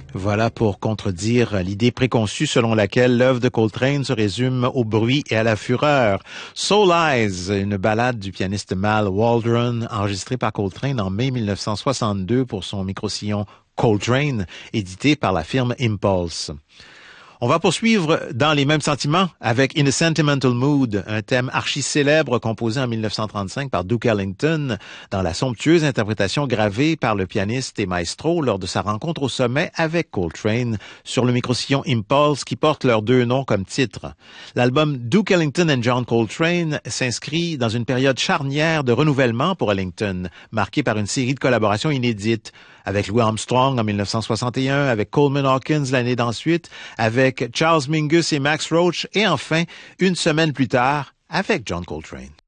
Voilà pour contredire l'idée préconçue selon laquelle l'œuvre de Coltrane se résume au bruit et à la fureur. Soul Eyes, une ballade du pianiste Mal Waldron, enregistrée par Coltrane en mai 1962 pour son micro-sillon Coltrane, édité par la firme Impulse. On va poursuivre dans les mêmes sentiments avec In a Sentimental Mood, un thème archi-célèbre composé en 1935 par Duke Ellington dans la somptueuse interprétation gravée par le pianiste et maestro lors de sa rencontre au sommet avec Coltrane sur le micro-sillon Impulse qui porte leurs deux noms comme titre. L'album Duke Ellington and John Coltrane s'inscrit dans une période charnière de renouvellement pour Ellington, marquée par une série de collaborations inédites avec Louis Armstrong en 1961, avec Coleman Hawkins l'année d'ensuite, avec Charles Mingus et Max Roach, et enfin, une semaine plus tard, avec John Coltrane.